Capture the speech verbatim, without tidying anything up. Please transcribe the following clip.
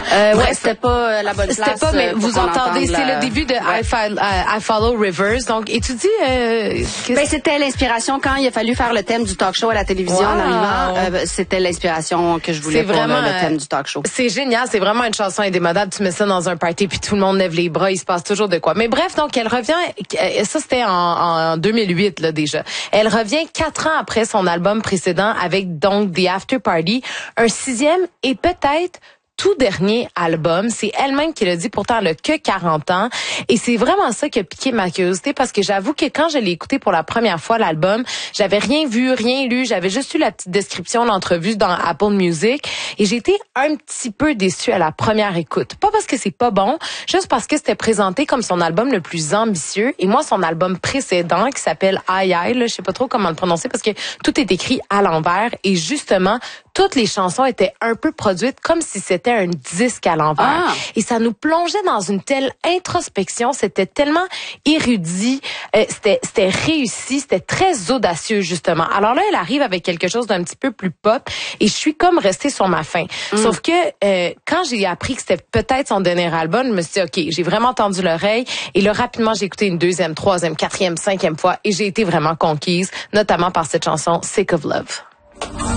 Euh, ouais, c'était pas euh, la bonne C'était place. C'était pas, mais vous entendez, c'est la... le début de ouais. I, Fo- uh, I Follow Rivers. Donc, et tu dis... Euh, ben, c'était l'inspiration quand il a fallu faire le thème du talk show à la télévision wow. en arrivant. Euh, c'était l'inspiration que je voulais pour vraiment, le, le thème du talk show. C'est génial, c'est vraiment une chanson indémodable. Tu mets ça dans un party puis tout le monde lève les bras, il se passe toujours de quoi. Mais bref, donc elle revient, ça c'était en, en deux mille huit là déjà. Elle revient quatre ans après son album précédent avec donc The After Party, un sixième et peut-être tout dernier album. C'est elle-même qui l'a dit, pourtant elle a que quarante ans. Et c'est vraiment ça qui a piqué ma curiosité parce que j'avoue que quand je l'ai écouté pour la première fois, l'album, j'avais rien vu, rien lu. J'avais juste eu la petite description d'entrevue dans Apple Music. Et j'ai été un petit peu déçue à la première écoute. Pas parce que c'est pas bon, juste parce que c'était présenté comme son album le plus ambitieux. Et moi, son album précédent, qui s'appelle I I, là, je sais pas trop comment le prononcer parce que tout est écrit à l'envers. Et justement, toutes les chansons étaient un peu produites comme si c'était un disque à l'envers. Ah. Et ça nous plongeait dans une telle introspection, c'était tellement érudit, euh, c'était c'était réussi, c'était très audacieux justement. Alors là, elle arrive avec quelque chose d'un petit peu plus pop et je suis comme restée sur ma faim. Mm. Sauf que euh, quand j'ai appris que c'était peut-être son dernier album, je me suis dit OK, j'ai vraiment tendu l'oreille et là rapidement j'ai écouté une deuxième, troisième, quatrième, cinquième fois et j'ai été vraiment conquise, notamment par cette chanson Sick of Love.